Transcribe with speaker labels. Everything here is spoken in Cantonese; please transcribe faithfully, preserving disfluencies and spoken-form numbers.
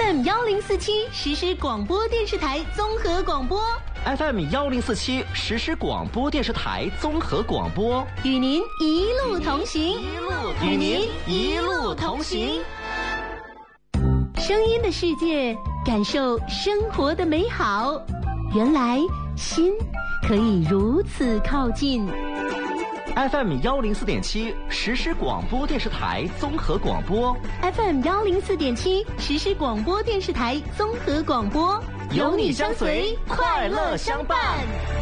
Speaker 1: M 幺零四七实时广播电视台综合广播
Speaker 2: F M 幺零四七实时广播电视台综合广播，
Speaker 1: 与您一路同行，
Speaker 2: 一路与您一路同行。
Speaker 1: 声音的世界，感受生活的美好。原来心可以如此靠近。
Speaker 2: F M 幺零四点七实时广播电视台综合广播
Speaker 1: ，F M 幺零四点七实时广播电视台综合广播，
Speaker 2: 有你相随，快乐相伴。